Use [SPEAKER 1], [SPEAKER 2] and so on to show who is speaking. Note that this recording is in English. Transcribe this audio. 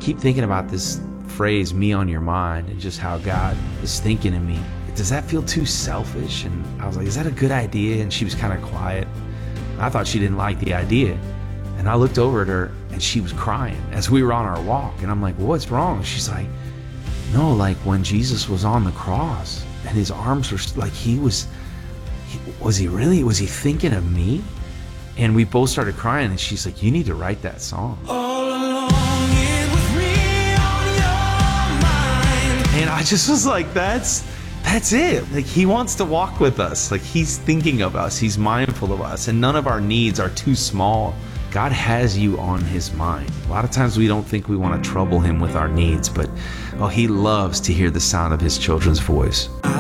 [SPEAKER 1] keep thinking about this phrase, me on your mind, and just how God is thinking of me. Does that feel too selfish? And I was like, is that a good idea? And she was kind of quiet. I thought she didn't like the idea. And I looked over at her and she was crying as we were on our walk. And I'm like, well, what's wrong? She's like, no, like when Jesus was on the cross and his arms were like, was he thinking of me? And we both started crying and she's like, you need to write that song.
[SPEAKER 2] All along it was me on your mind.
[SPEAKER 1] And I just was like, that's it. Like, he wants to walk with us. Like, he's thinking of us. He's mindful of us. And none of our needs are too small. God has you on his mind. A lot of times we don't think we want to trouble him with our needs, but he loves to hear the sound of his children's voice.